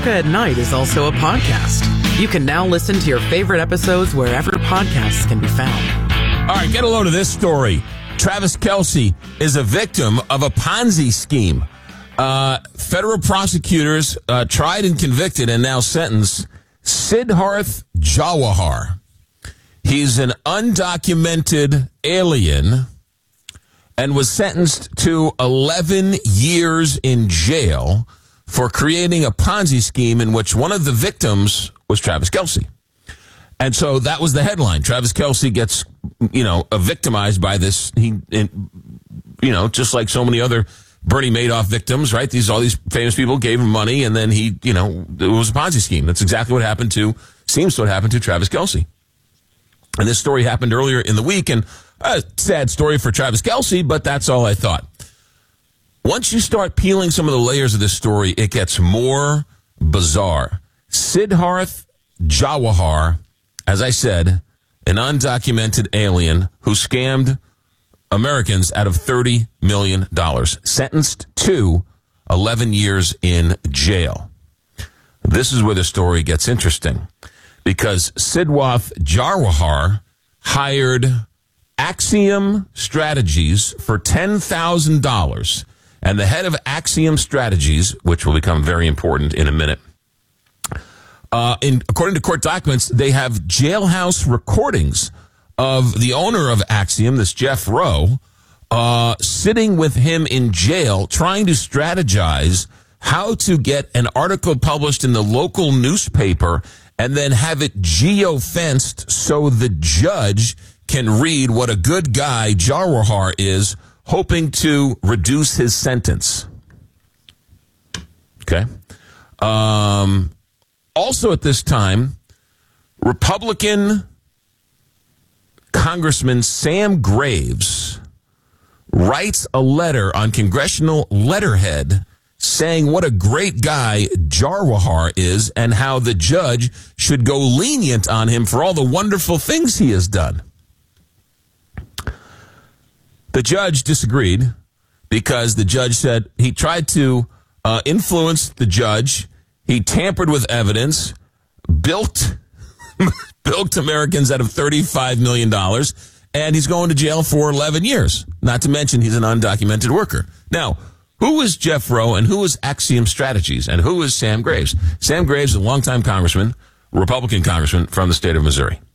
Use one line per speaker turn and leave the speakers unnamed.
America at Night is also a podcast. You can now listen to your favorite episodes wherever podcasts can be found.
All right, get a load of this story. Travis Kelce is a victim of a Ponzi scheme. Federal prosecutors tried and convicted and now sentenced Siddharth Jawahar. He's an undocumented alien and was sentenced to 11 years in jail for creating a Ponzi scheme in which one of the victims was Travis Kelce. And so that was the headline. Travis Kelce gets, victimized by this. Just like so many other Bernie Madoff victims, right? All these famous people gave him money, and then it was a Ponzi scheme. That's exactly what seems to have happened to Travis Kelce. And this story happened earlier in the week, and a sad story for Travis Kelce, but that's all I thought. Once you start peeling some of the layers of this story, it gets more bizarre. Siddharth Jawahar, as I said, an undocumented alien who scammed Americans out of $30 million, sentenced to 11 years in jail. This is where the story gets interesting, because Siddharth Jawahar hired Axiom Strategies for $10,000, and the head of Axiom Strategies, which will become very important in a minute, according to court documents, they have jailhouse recordings of the owner of Axiom, this Jeff Rowe, sitting with him in jail, trying to strategize how to get an article published in the local newspaper and then have it geo-fenced so the judge can read what a good guy Jawahar is, hoping to reduce his sentence. Okay. Also at this time, Republican Congressman Sam Graves writes a letter on congressional letterhead saying what a great guy Jawahar is and how the judge should go lenient on him for all the wonderful things he has done. The judge disagreed because the judge said he tried to influence the judge. He tampered with evidence, bilked Americans out of $35 million, and he's going to jail for 11 years. Not to mention he's an undocumented worker. Now, who is Jeff Rowe and who is Axiom Strategies and who is Sam Graves? Sam Graves is a longtime congressman, Republican congressman from the state of Missouri.